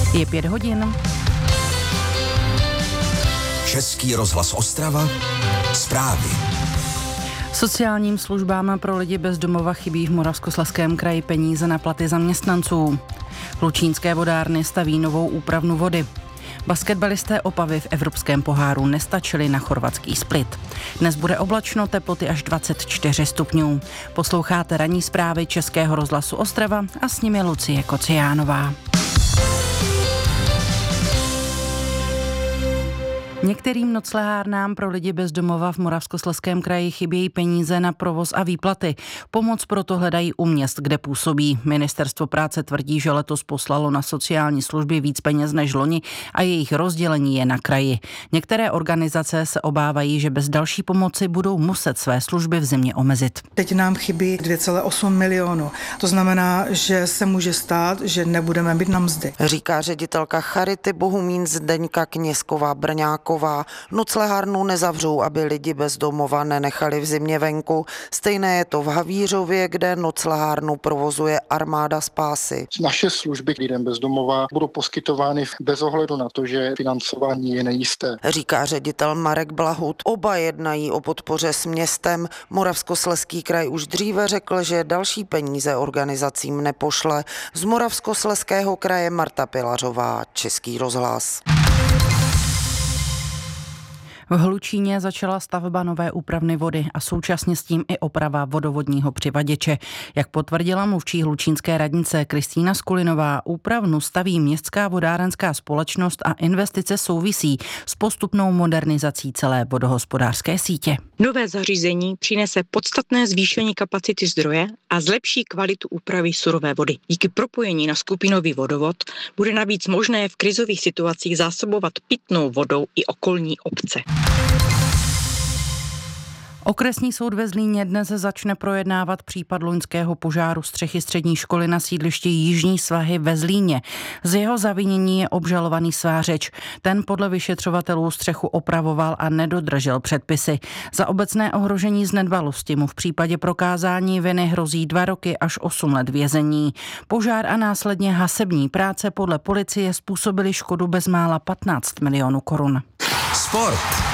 Je 5 hodin. Český rozhlas Ostrava. Zprávy. Sociálním službám pro lidi bez domova chybí v Moravskoslezském kraji peníze na platy zaměstnanců. Hlučínské vodárny staví novou úpravnu vody. Basketbalisté Opavy v Evropském poháru nestačili na chorvatský Split. Dnes bude oblačno, teploty až 24 stupňů. Posloucháte ranní zprávy Českého rozhlasu Ostrava a s nimi Lucie Kociánová. Některým noclehárnám pro lidi bez domova v Moravskoslezském kraji chybějí peníze na provoz a výplaty. Pomoc proto hledají u měst, kde působí. Ministerstvo práce tvrdí, že letos poslalo na sociální služby víc peněz než loni a jejich rozdělení je na kraji. Některé organizace se obávají, že bez další pomoci budou muset své služby v zimě omezit. Teď nám chybí 2,8 milionu. To znamená, že se může stát, že nebudeme mít na mzdy. Říká ředitelka Charity Bohumín Zdeňka Kněžková-Brňáková. Noclehárnu nezavřou, aby lidi bez domova nenechali v zimě venku. Stejné je to v Havířově, kde noclehárnu provozuje Armáda spásy. Naše služby lidem bez domova budou poskytovány bez ohledu na to, že financování je nejisté. Říká ředitel Marek Blahut. Oba jednají o podpoře s městem. Moravskoslezský kraj už dříve řekl, že další peníze organizacím nepošle. Z Moravskoslezského kraje Marta Pilařová, Český rozhlas. V Hlučíně začala stavba nové úpravny vody a současně s tím i oprava vodovodního přivaděče. Jak potvrdila mluvčí hlučínské radnice Kristýna Skulinová, úpravnu staví Městská vodárenská společnost a investice souvisí s postupnou modernizací celé vodohospodářské sítě. Nové zařízení přinese podstatné zvýšení kapacity zdroje a zlepší kvalitu úpravy surové vody. Díky propojení na skupinový vodovod bude navíc možné v krizových situacích zásobovat pitnou vodou i okolní obce. Okresní soud ve Zlíně dnes začne projednávat případ loňského požáru střechy střední školy na sídlišti Jižní Svahy ve Zlíně. Z jeho zavinění je obžalovaný svářeč. Ten podle vyšetřovatelů střechu opravoval a nedodržel předpisy. Za obecné ohrožení z nedbalosti mu v případě prokázání viny hrozí 2 roky až 8 let vězení. Požár a následně hasební práce podle policie způsobily škodu bezmála 15 milionů korun. Sport.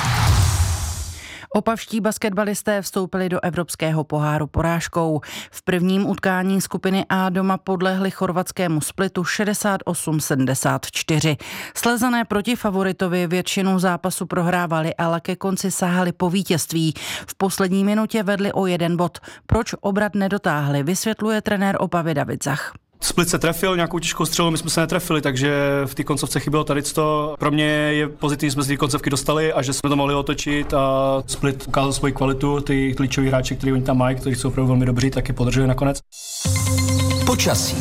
Opavští basketbalisté vstoupili do Evropského poháru porážkou. V prvním utkání skupiny A doma podlehli chorvatskému Splitu 68-74. Slezané proti favoritovi většinu zápasu prohrávali, ale ke konci sahali po vítězství. V poslední minutě vedli o 1 bod. Proč obrat nedotáhli, vysvětluje trenér Opavy David Zach. Split se trefil, nějakou těžkou střelu, my jsme se netrefili, takže v té koncovce chybělo tady to. Pro mě je pozitivní, že jsme z té koncovky dostali a že jsme to mohli otočit a Split ukázal svoji kvalitu, ty klíčoví hráči, kteří oni tam mají, kteří jsou opravdu velmi dobří, tak je podrželi nakonec. Počasí.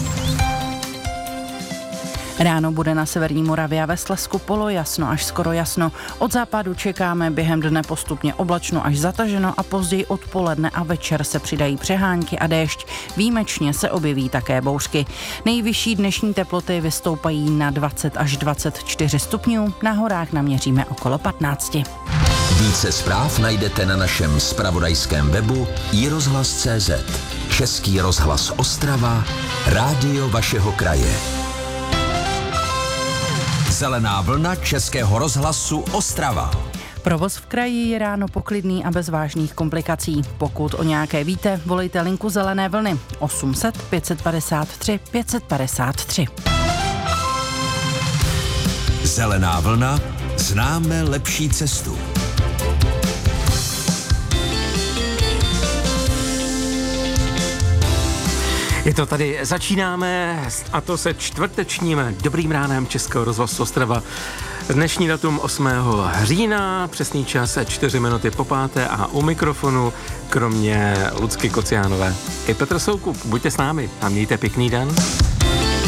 Ráno bude na severní Moravě a ve Slezsku polojasno až skoro jasno. Od západu čekáme během dne postupně oblačno až zataženo a později odpoledne a večer se přidají přehánky a déšť. Výjimečně se objeví také bouřky. Nejvyšší dnešní teploty vystoupají na 20 až 24 stupňů, na horách naměříme okolo 15. Více zpráv najdete na našem zpravodajském webu iRozhlas.cz. Český rozhlas Ostrava, rádio vašeho kraje. Zelená vlna Českého rozhlasu Ostrava. Provoz v kraji je ráno poklidný a bez vážných komplikací. Pokud o nějaké víte, volejte linku Zelené vlny 800 553 553. Zelená vlna, známe lepší cestu. Je to tady, začínáme a to se čtvrtečním dobrým ránem Českého rozhlasu Ostrava. Dnešní datum 8. října, přesný čas 4 minuty po 5. a u mikrofonu kromě Lucky Kociánové i Petr Soukup. Buďte s námi a mějte pěkný den.